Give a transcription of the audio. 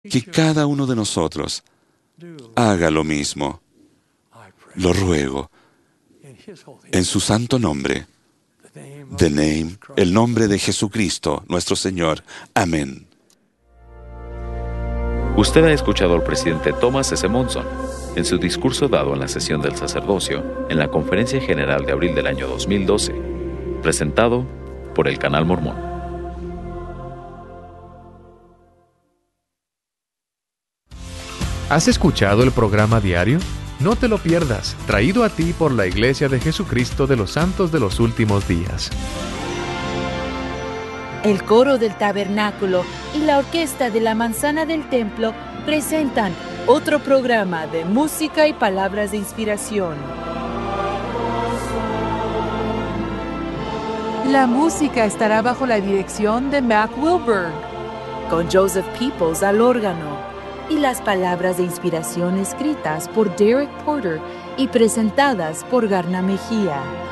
que cada uno de nosotros haga lo mismo. Lo ruego en su santo nombre. The name, el nombre de Jesucristo, nuestro Señor. Amén. Usted ha escuchado al presidente Thomas S. Monson en su discurso dado en la sesión del sacerdocio en la Conferencia General de abril del año 2012, presentado por el Canal Mormón. ¿Has escuchado el programa diario? No te lo pierdas, traído a ti por la Iglesia de Jesucristo de los Santos de los Últimos Días. El coro del tabernáculo y la orquesta de la manzana del templo presentan otro programa de música y palabras de inspiración. La música estará bajo la dirección de Mac Wilberg, con Joseph Peoples al órgano, y las palabras de inspiración escritas por Derek Porter y presentadas por Garna Mejía.